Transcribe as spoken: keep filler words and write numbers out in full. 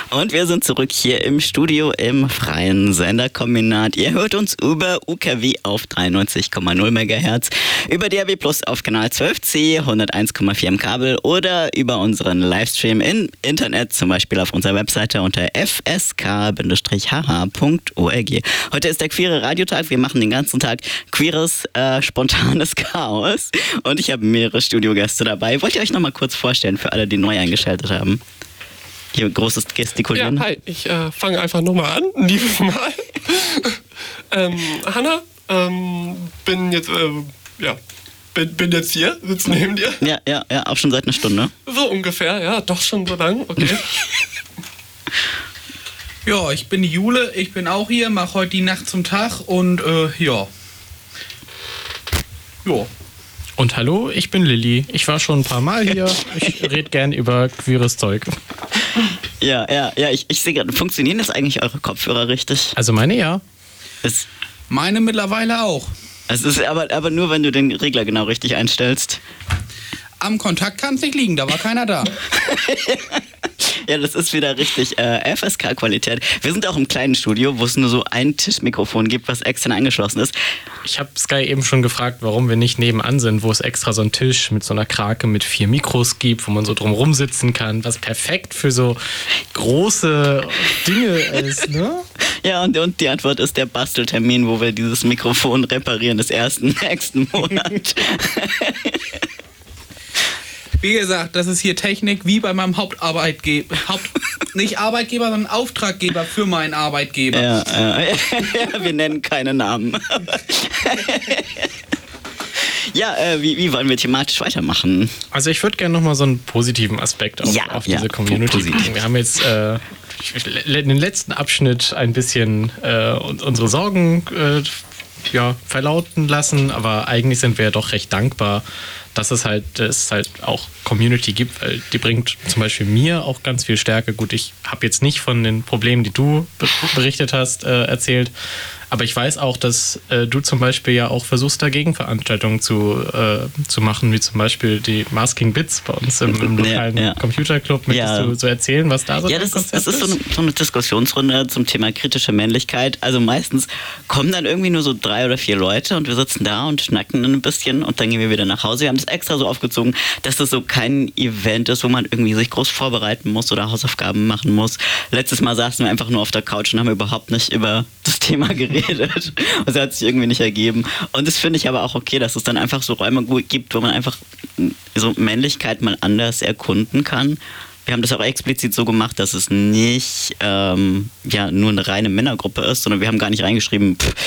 Und wir sind zurück hier im Studio im freien Senderkombinat. Ihr hört uns über U K W auf dreiundneunzig Komma null Megahertz, über D A B Plus auf Kanal zwölf C, hunderteins Komma vier im Kabel oder über unseren Livestream im Internet, zum Beispiel auf unserer Webseite unter f s k h h punkt org. Heute ist der queere Radiotag. Wir machen den ganzen Tag queeres, äh, spontanes Chaos. Und ich habe mehrere Studiogäste dabei. Wollt ihr euch noch mal kurz vorstellen für alle, die neu eingeschaltet haben? Hier großes Gestikulieren. Ja, hi, ich äh, fange einfach nochmal an, liebes Mal. ähm, Hanna, ähm, bin jetzt, äh, ja, bin, bin jetzt hier, sitze neben dir. Ja, ja, ja, auch schon seit einer Stunde. So ungefähr, ja, doch schon so lang, okay. Ja, ich bin die Jule, ich bin auch hier, mache heute die Nacht zum Tag und äh, ja. Ja. Und hallo, ich bin Lilly. Ich war schon ein paar Mal hier. Ich rede gern über queeres Zeug. Ja, ja, ja, ich, ich sehe gerade, funktionieren das eigentlich eure Kopfhörer richtig? Also meine ja. Es, Meine mittlerweile auch. es ist aber, aber nur, wenn du den Regler genau richtig einstellst. Am Kontakt kann es nicht liegen, da war keiner da. Ja, das ist wieder richtig äh, F S K-Qualität. Wir sind auch im kleinen Studio, wo es nur so ein Tischmikrofon gibt, was extern angeschlossen ist. Ich habe Sky eben schon gefragt, warum wir nicht nebenan sind, wo es extra so einen Tisch mit so einer Krake mit vier Mikros gibt, wo man so drumrum sitzen kann, was perfekt für so große Dinge ist, ne? Ja, und, und die Antwort ist der Basteltermin, wo wir dieses Mikrofon reparieren, des ersten nächsten Monat. Wie gesagt, das ist hier Technik wie bei meinem Hauptarbeitgeber. Haupt, nicht Arbeitgeber, sondern Auftraggeber für meinen Arbeitgeber. Ja, ja, ja, wir nennen keine Namen. Ja, äh, wie, wie wollen wir thematisch weitermachen? Also ich würde gerne nochmal so einen positiven Aspekt auf, Ja, auf ja, diese Community positiv. bringen. Wir haben jetzt äh, in den letzten Abschnitt ein bisschen äh, unsere Sorgen äh, ja, verlauten lassen, aber eigentlich sind wir ja doch recht dankbar, dass es halt, dass es halt auch Community gibt, weil die bringt zum Beispiel mir auch ganz viel Stärke. Gut, ich habe jetzt nicht von den Problemen, die du be- berichtet hast, äh, erzählt, aber ich weiß auch, dass äh, du zum Beispiel ja auch versuchst, dagegen Veranstaltungen zu, äh, zu machen, wie zum Beispiel die Masking Bits bei uns im, im lokalen Ja, ja. Computerclub. Möchtest Ja. du so erzählen, was da so Ja, dein das ist, Konzept das ist so eine, so eine Diskussionsrunde zum Thema kritische Männlichkeit. Also meistens kommen dann irgendwie nur so drei oder vier Leute und wir sitzen da und schnacken dann ein bisschen und dann gehen wir wieder nach Hause. Wir haben das extra so aufgezogen, dass das so kein Event ist, wo man irgendwie sich groß vorbereiten muss oder Hausaufgaben machen muss. Letztes Mal saßen wir einfach nur auf der Couch und haben überhaupt nicht über das Thema geredet. Und es hat sich irgendwie nicht ergeben. Und das finde ich aber auch okay, dass es dann einfach so Räume gibt, wo man einfach so Männlichkeit mal anders erkunden kann. Wir haben das auch explizit so gemacht, dass es nicht ähm, ja, nur eine reine Männergruppe ist, sondern wir haben gar nicht reingeschrieben, pff,